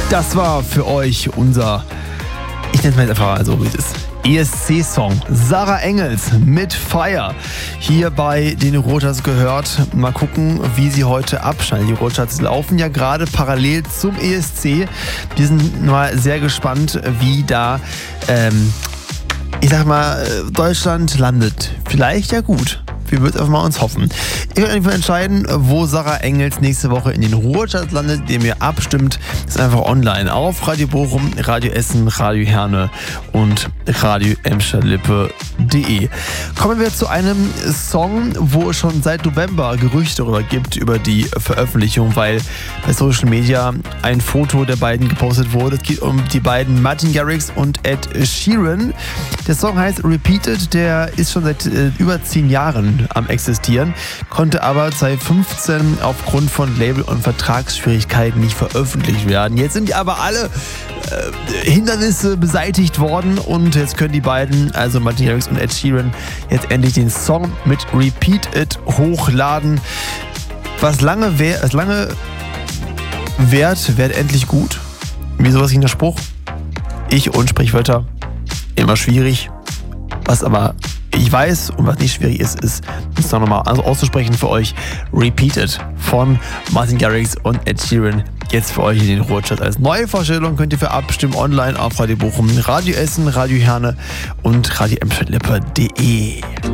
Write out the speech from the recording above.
Das war für euch unser, ich nenne es mal jetzt einfach so, wie es ist, ESC-Song. Sarah Engels mit Fire. Hier bei den Ruhrcharts gehört. Mal gucken, wie sie heute abschneiden. Die Ruhrcharts laufen ja gerade parallel zum ESC. Wir sind mal sehr gespannt, wie da, ich sag mal, Deutschland landet. Vielleicht ja gut. Wir würden einfach mal uns hoffen. Ihr könnt einfach entscheiden, wo Sarah Engels nächste Woche in den Ruhrcharts landet, indem ihr abstimmt. Das ist einfach online auf Radio Bochum, Radio Essen, Radio Herne und Radio Emscher-Lippe.de. Kommen wir zu einem Song, wo es schon seit November Gerüchte darüber gibt, über die Veröffentlichung, weil bei Social Media ein Foto der beiden gepostet wurde. Es geht um die beiden Martin Garrix und Ed Sheeran. Der Song heißt Repeated, der ist schon seit über 10 Jahren am Existieren, konnte aber 2015 aufgrund von Label- und Vertragsschwierigkeiten nicht veröffentlicht werden. Jetzt sind aber alle Hindernisse beseitigt worden und jetzt können die beiden, also Martin Garrix und Ed Sheeran, jetzt endlich den Song mit Repeated hochladen. Was lange währt, wird endlich gut. Wie sowas ging der Spruch? Ich und Sprichwörter, immer schwierig. Was aber ich weiß und was nicht schwierig ist es noch nochmal auszusprechen für euch. Repeated von Martin Garrix und Ed Sheeran. Jetzt für euch in den Ruhrcharts als neue Vorstellung. Könnt ihr für abstimmen online auf Radio Bochum, Radio Essen, Radio Herne und Radio Emscher-Lippe.de.